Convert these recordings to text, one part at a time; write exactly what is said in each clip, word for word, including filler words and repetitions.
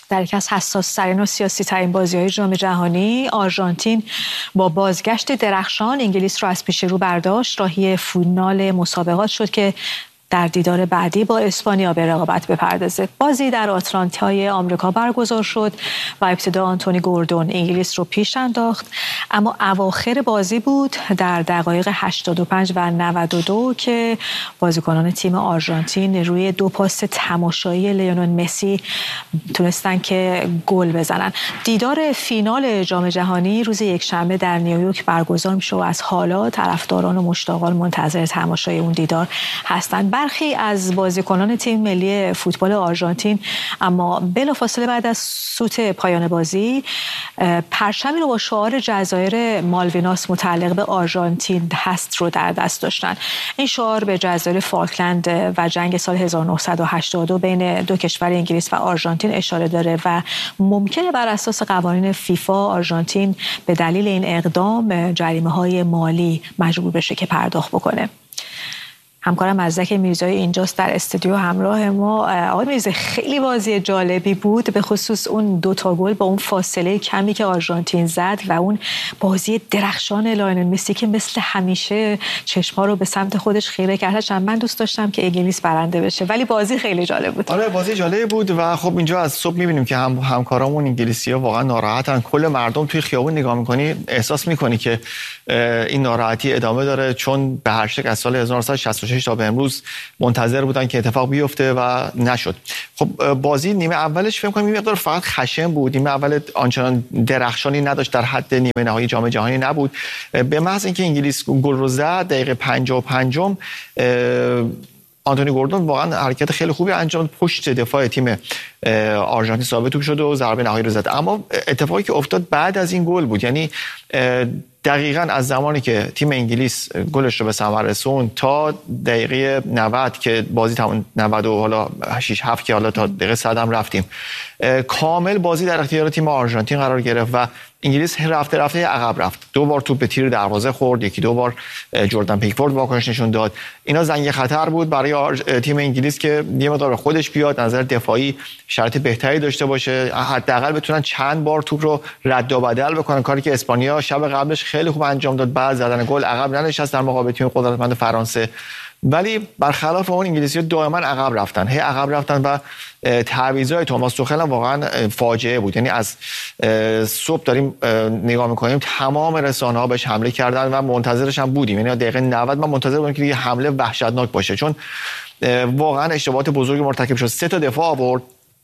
در یکی از حساس‌ترین و سیاسی‌ترین بازی‌های جام جهانی آرژانتین با بازگشت درخشان انگلیس را از پیش رو برداشت. راهی فینال مسابقات شد که در دیدار بعدی با اسپانیا به رقابت بپردازه. بازی در آتلانتای آمریکا برگزار شد و ابتدا آنتونی گوردون انگلیس رو پیش انداخت، اما اواخر بازی بود در دقایق هشتاد و پنج و نود و دو که بازیکنان تیم آرژانتین روی دو پاس تماشایی لیونل مسی تونستن که گل بزنن. دیدار فینال جام جهانی روز یکشنبه در نیویورک برگزار میشه و از حالا طرفداران و مشتاقان منتظر تماشای اون دیدار هستند. برخی از بازیکنان تیم ملی فوتبال آرژانتین اما بلافاصله بعد از سوت پایان بازی پرچمی رو با شعار جزایر مالویناس متعلق به آرژانتین هست رو در دست داشتن. این شعار به جزایر فالکلند و جنگ سال هزار و نهصد و هشتاد و دو بین دو کشور انگلیس و آرژانتین اشاره داره و ممکنه بر اساس قوانین فیفا آرژانتین به دلیل این اقدام جریمه‌های مالی مجبور بشه که پرداخت بکنه. همکارم مزدک میرزایی اینجاست در استودیو همراه ما. آقای میرزایی، خیلی بازی جالبی بود، به خصوص اون دو تا گل با اون فاصله کمی که آرژانتین زد و اون بازی درخشان لایونل مسی که مثل همیشه چشما رو به سمت خودش خیره کرد. من دوست داشتم که انگلیس برنده بشه، ولی بازی خیلی جالب بود. آره بازی جالب بود و خب اینجا از صبح می‌بینیم که هم همکارامون انگلیسی‌ها واقعا ناراحتن. کل مردم توی خیابون نگاه می‌کنی احساس می‌کنی که این ناراحتی ادامه داره، چون به هر شکل از سال هزار و نهصد و شصت و شش تا به امروز منتظر بودن که اتفاق بیفته و نشد. خب بازی نیمه اولش فکر کنم این مقدار فقط خشن بود. نیمه اول آنچنان درخشانی نداشت، در حد نیمه نهایی جام جهانی نبود. به محض اینکه انگلیس گل رو زد دقیقه پنجاه و پنج آنتونی گوردون واقعا حرکت خیلی خوبی انجام داد، پشت دفاع تیم آرژانتین ثابت توپ شد و ضربه نهایی رو زد. اما اتفاقی که افتاد بعد از این گل بود، یعنی دقیقاً از زمانی که تیم انگلیس گلش رو به ثمر رسوند تا دقیقه نود که بازی تمام نود و حالا شش هفت که حالا تا دقیقه صد هم رفتیم، کامل بازی در اختیار تیم آرژانتین قرار گرفت و انگلیس رفته رفته عقب رفت. دو بار توپ به تیر دروازه خورد، یکی دو بار جردن پیکفورد واکنش نشون داد. اینا زنگ خطر بود برای تیم انگلیس که یه مقدار خودش بیاد، نظر دفاعی شرط بهتری داشته باشه، حداقل بتونن چند بار توپ رو رد و بدل بکنن، کاری که اسپانیا شب قبلش خیلی خوب انجام داد. بعد زدن گل عقب ننشست در مقابل تیم قدرتمند فرانسه، ولی برخلاف اون انگلیسی‌ها دائما عقب رفتن، هی عقب رفتن و تعویضای توماس توخل هم واقعا فاجعه بود. یعنی از صبح داریم نگاه می‌کنیم تمام رسانه‌ها بهش حمله کردن و منتظرش هم بودیم. یعنی دقیقه نود ما منتظر بودیم که یه حمله وحشتناک باشه، چون واقعا اشتباهات بزرگی مرتکب شد. سه تا دفاع آورد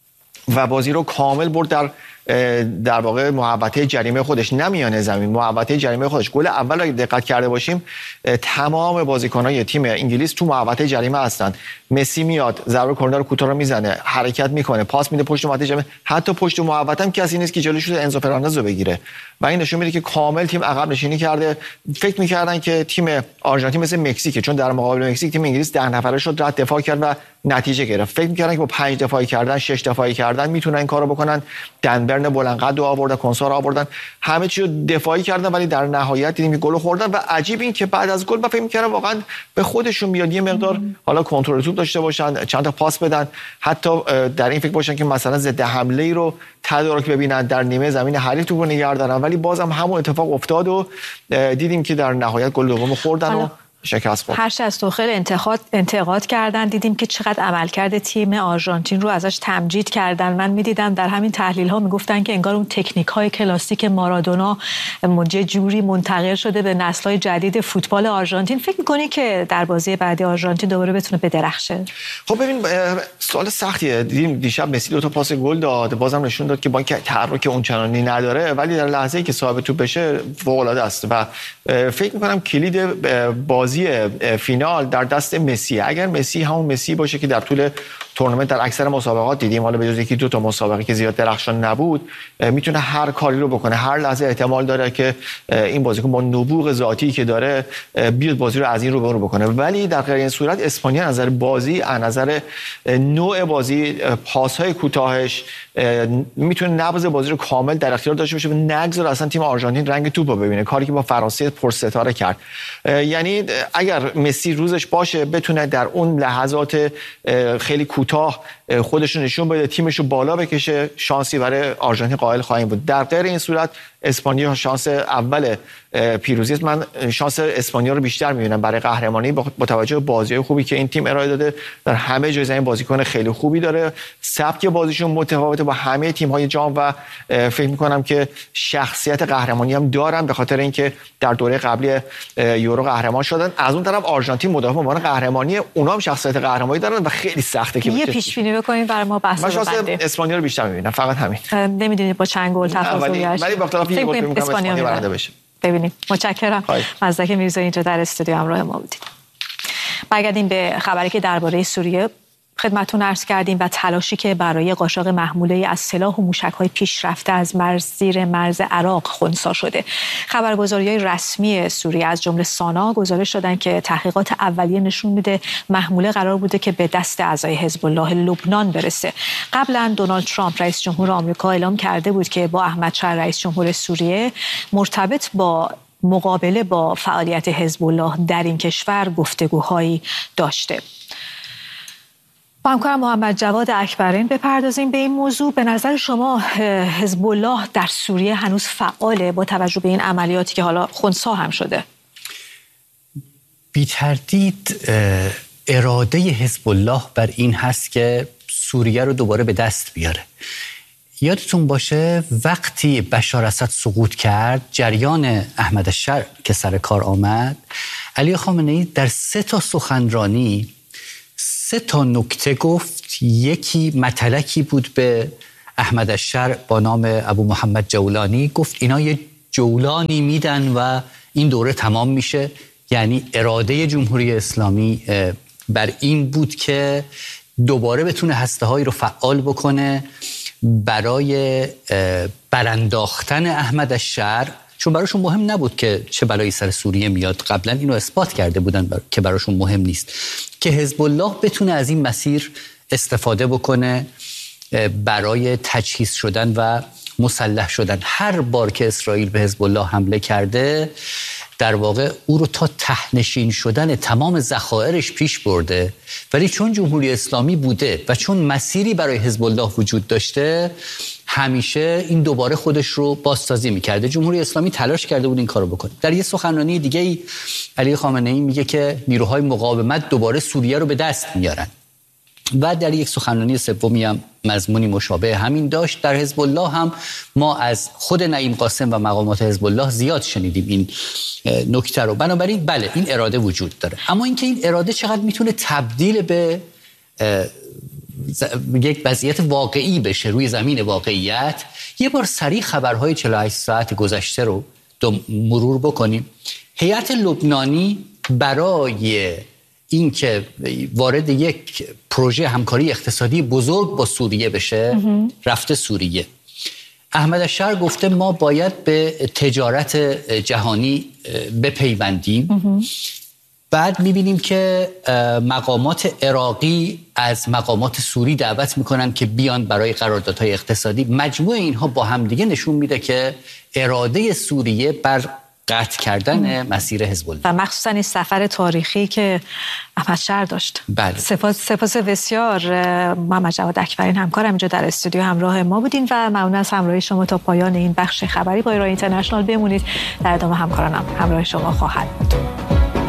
و بازی رو کامل برد در در واقع محوطه جریمه خودش، نه میانه زمین، محوطه جریمه خودش. گل اول اگه دقت کرده باشیم تمام بازیکن‌های تیم انگلیس تو محوطه جریمه هستن. مسی میاد ضربه کورنر کوتاه رو میزنه، حرکت میکنه، پاس میده پشت محوطه جریمه، حتی پشت محوطه هم کسی نیست که جلوش انزو فرناندز رو بگیره و این نشون میده که کامل تیم عقب نشینی کرده. فکر میکردن که تیم آرژانتین مثل مکزیک، چون در مقابل مکزیک تیم انگلیس ده نفره شد رد دفاع کرد و نتیجه گرفت. فکر میکردن که با پنج دفاعی کردن، شش دفاعی کردن میتونن این کارو بکنن. دنبرن بلندقد رو آوردن، کنسار رو آوردن، همه چی رو دفاعی کردن، ولی در نهایت دیدیم که گل خوردن. و عجیب این که بعد از گل من فکر می‌کردم واقعا به خودشون میاد یه مقدار حالا کنترل توپ داشته باشن، چند تا پاس بدن، حتی در این فکر باشن که مثلا ضد حمله‌ای رو تدارک ببینن، در نیمه زمین حریف توپ رو نگه دارن، ولی بازم همون اتفاق افتاد و دیدیم که در نهایت گل دوم خوردن و شکست خورد. هرچه از توخل انتقاد انتقاد کردن، دیدیم که چقدر عملکرد تیم آرژانتین رو ازش تمجید کردن. من می‌دیدم در همین تحلیل ها میگفتن که انگار اون تکنیک های کلاسیک مارادونا یه جوری منتقل شده به نسل‌های جدید فوتبال آرژانتین. فکر می‌کنی که در بازی بعدی آرژانتین دوباره بتونه بدرخشه؟ خب ببین سوال سختیه. دیدیم دیشب مسی دو تا پاس گل داد، بازم نشون داد که با اینکه تحرک اونچنانی نداره ولی در لحظه‌ای که صاحب توپ بشه فوق‌العاده است و فکر می‌کنم کلید بازی فینال در دست مسی. اگر مسی همون مسی باشه که در طول تورنمنت در اکثر مسابقات دیدیم، حالا به جز یکی دو تا مسابقه که زیاد درخشان نبود، میتونه هر کاری رو بکنه. هر لحظه احتمال داره که این بازیکن با نبوغ ذاتی که داره بیاد بازی رو از این رو به اون رو بکنه. ولی در غیر این صورت اسپانیا از نظر بازی، از نظر نوع بازی، پاس‌های کوتاهش میتونه نبض بازی رو کامل در اختیار داشته باشه و نگذاره اصلا تیم آرژانتین رنگ توپ رو ببینه، کاری که با فرانسه پرستاره کرد. یعنی اگر مسی روزش باشه بتونه در اون لحظات خیلی کوتاه خودش رو نشون بده، تیمش رو بالا بکشه، شانسی برای آرژانتین قائل خواهیم بود. در غیر این صورت اسپانیا شانس اول پیروزی است. من شانس اسپانیا رو بیشتر می‌بینم برای قهرمانی با توجه به بازی‌های خوبی که این تیم ارائه داده. در همه جای زمین بازیکن خیلی خوبی داره، سبک بازیشون متفاوته با همه تیم‌های جام و فکر می‌کنم که شخصیت قهرمانی هم دارن، به خاطر اینکه در دوره قبلی یورو قهرمان شدن. از اون طرف آرژانتین مدافع عنوان قهرمانی، اونا هم شخصیت قهرمانی دارن و خیلی سخته که یه پیش بینی بکنیم برای ما بحث. من شانس اسپانیا رو بیشتر می‌بینم، فقط همین. نمی‌دونید با چند گل تفاضل هست، ولی با اختلاف یه گل می‌گم اسپانیا برنده بشه. ببینیم. متشکرم. مزدک میرزایی اینجا در استودیو همراه ما بودید. برگردیم به خبری که درباره سوریه خدمتتون عرض کردیم و تلاشی که برای قاچاق محموله از سلاح و موشک‌های پیشرفته از مرز زیر مرز عراق خنثی شده. خبرگزاری‌های رسمی سوریه از جمله سانا گزارش دادن که تحقیقات اولیه نشون میده محموله قرار بوده که به دست اعضای حزب الله لبنان برسه. قبلا دونالد ترامپ رئیس جمهور آمریکا اعلام کرده بود که با احمد شاه رئیس جمهور سوریه مرتبط با مقابله با فعالیت حزب الله در این کشور گفتگوهایی داشته. با همکارم محمد جواد اکبرین بپردازیم به این موضوع. به نظر شما حزب الله در سوریه هنوز فعاله با توجه به این عملیاتی که حالا خنثی هم شده؟ بی تردید اراده حزب الله بر این هست که سوریه رو دوباره به دست بیاره. یادتون باشه وقتی بشار اسد سقوط کرد، جریان احمد الشر که سر کار آمد، علی خامنه‌ای در سه تا سخنرانی سه تا نکته گفت. یکی مطلقی بود به احمد الشر با نام ابو محمد جولانی، گفت اینا یه جولانی میدن و این دوره تمام میشه. یعنی اراده جمهوری اسلامی بر این بود که دوباره بتونه هسته‌هایی رو فعال بکنه برای برانداختن احمد الشر، چون براشون مهم نبود که چه بلایی سر سوریه میاد. قبلا اینو اثبات کرده بودن بر... که براشون مهم نیست که حزب الله بتونه از این مسیر استفاده بکنه برای تجهیز شدن و مسلح شدن. هر بار که اسرائیل به حزب الله حمله کرده در واقع او رو تا تهنشین شدن تمام ذخایرش پیش برده، ولی چون جمهوری اسلامی بوده و چون مسیری برای حزب الله وجود داشته، همیشه این دوباره خودش رو بازسازی میکرده. جمهوری اسلامی تلاش کرده بود این کارو بکنه. در یه سخنرانی دیگه ای علی خامنه‌ای میگه که نیروهای مقاومت دوباره سوریه رو به دست میارن و در یک سخنرانی سومی هم مضمونی مشابه همین داشت. در حزب الله هم ما از خود نعیم قاسم و مقامات حزب الله زیاد شنیدیم این نکته رو. بنابراین بله این اراده وجود داره، اما اینکه این اراده چقدر میتونه تبدیل به یک وضعیت واقعی بشه روی زمین واقعیت، یه بار سریع خبرهای چهل و هشت ساعت گذشته رو مرور بکنیم. هیئت لبنانی برای اینکه وارد یک پروژه همکاری اقتصادی بزرگ با سوریه بشه رفته سوریه. احمد الشر گفته ما باید به تجارت جهانی بپیوندیم. بعد میبینیم که مقامات عراقی از مقامات سوری دعوت میکنن که بیان برای قراردادهای اقتصادی. مجموع اینها با هم دیگه نشون میده که اراده سوریه بر قطع کردن مسیر حزب الله و مخصوصا این سفر تاریخی که احمد شر داشت. بله. سپاس سپاس بسیار محمد جواد اکبرین همکارم اینجا در استودیو همراه ما بودین و ممنون از همراهی شما. تا پایان این بخش خبری با ایران اینترنشنال بمونید. در ادامه همکارانم همراه شما خواهد بود.